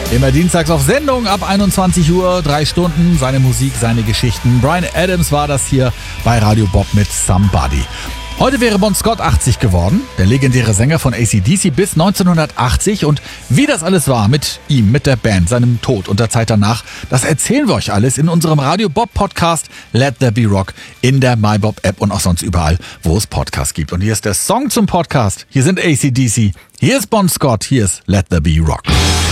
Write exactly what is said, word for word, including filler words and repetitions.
Immer dienstags auf Sendung ab einundzwanzig Uhr, drei Stunden, seine Musik, seine Geschichten. Bryan Adams war das hier bei Radio Bob mit Somebody. Heute wäre Bon Scott achtzig geworden, der legendäre Sänger von A C D C bis neunzehnhundertachtzig. Und wie das alles war mit ihm, mit der Band, seinem Tod und der Zeit danach, das erzählen wir euch alles in unserem Radio Bob Podcast Let There Be Rock in der MyBob App und auch sonst überall, wo es Podcasts gibt. Und hier ist der Song zum Podcast. Hier sind A C D C, hier ist Bon Scott, hier ist Let There Be Rock.